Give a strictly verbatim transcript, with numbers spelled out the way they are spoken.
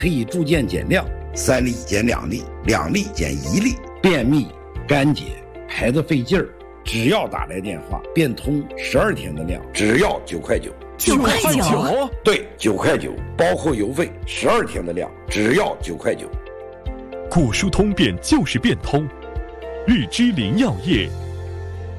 可以逐渐减量， 三粒减两粒，两粒减一粒， 便秘、干结、排得费劲儿，只要打来电话，变通十二天的量，只要九块九。 九块九？ 对，九块九，包括邮费，十二天的量，只要九块九。 古书通便就是变通，日之灵药业